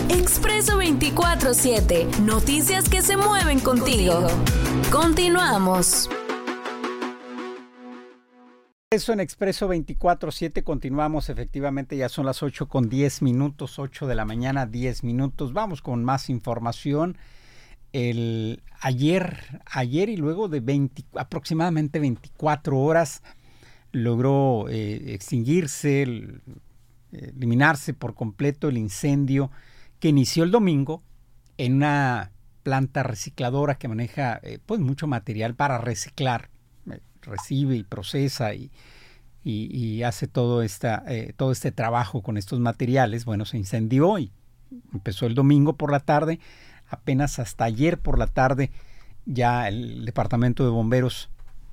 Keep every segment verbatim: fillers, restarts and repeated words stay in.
Expreso veinticuatro siete. Noticias que se mueven contigo. Continuamos. Eso en Expreso veinticuatro siete, continuamos, efectivamente ya son las ocho con diez minutos, ocho de la mañana, diez minutos. Vamos con más información. El, ayer, ayer y luego de veinte, aproximadamente veinticuatro horas logró eh, extinguirse, el, eliminarse por completo el incendio que inició el domingo en una planta recicladora que maneja eh, pues mucho material para reciclar. Recibe y procesa y, y, y hace todo, esta, eh, todo este trabajo con estos materiales. Bueno, se incendió y empezó el domingo por la tarde. Apenas hasta ayer por la tarde ya el Departamento de Bomberos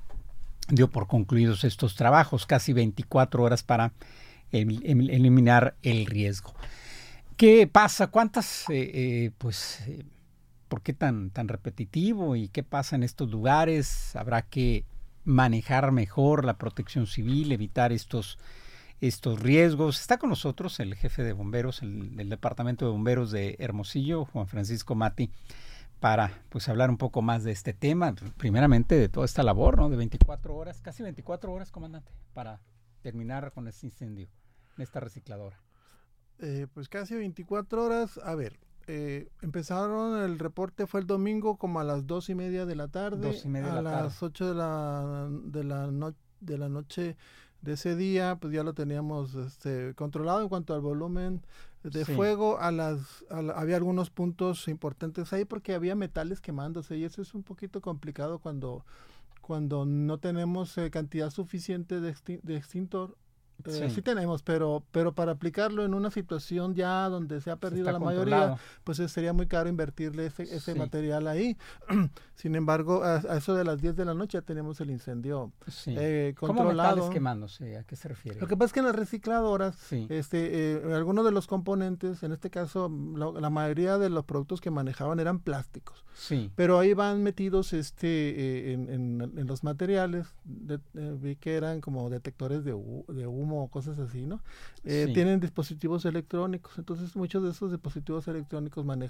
dio por concluidos estos trabajos, casi veinticuatro horas para el, el, eliminar el riesgo. ¿Qué pasa? ¿Cuántas, eh, eh, pues, eh, por qué tan, tan repetitivo y qué pasa en estos lugares? Habrá que manejar mejor la protección civil, evitar estos, estos riesgos. Está con nosotros el jefe de bomberos, el, del Departamento de Bomberos de Hermosillo, Juan Francisco Mati, para pues hablar un poco más de este tema, primeramente de toda esta labor, ¿no? De veinticuatro horas, casi veinticuatro horas, comandante, para terminar con este incendio en esta recicladora. Eh, pues casi veinticuatro horas, a ver. Eh, empezaron, el reporte fue el domingo como a las dos y media de la tarde, Dos y media a de la tarde. las ocho de la, de, la no, de la noche de ese día, pues ya lo teníamos este, controlado en cuanto al volumen de sí. fuego. A las, a la, había algunos puntos importantes ahí porque había metales quemándose y eso es un poquito complicado cuando, cuando no tenemos eh, cantidad suficiente de, extin- de extintor. Eh, sí. sí tenemos, pero pero para aplicarlo en una situación ya donde se ha perdido se la mayoría, pues sería muy caro invertirle ese, ese sí. material ahí. Sin embargo, a, a eso de las diez de la noche ya tenemos el incendio sí. eh, controlado. ¿Cómo metales quemándose? ¿A qué se refiere? Lo que pasa es que en las recicladoras, sí. este, eh, algunos de los componentes, en este caso, la, la mayoría de los productos que manejaban eran plásticos. Sí. Pero ahí van metidos este eh, en, en, en los materiales, de, eh, vi que eran como detectores de, de humo o cosas así, ¿no? Eh, sí. Tienen dispositivos electrónicos, entonces muchos de esos dispositivos electrónicos manej